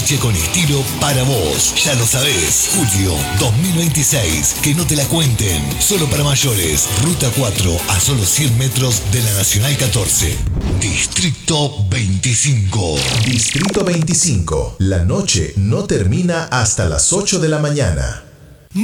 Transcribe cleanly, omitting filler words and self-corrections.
boliche con estilo para vos. Ya lo sabés, julio 2026. Que no te la cuenten. Solo para mayores. Ruta 4 a solo 100 metros de la Nacional 14. Distrito 25. Distrito 25. La noche no termina hasta las 8 de la mañana.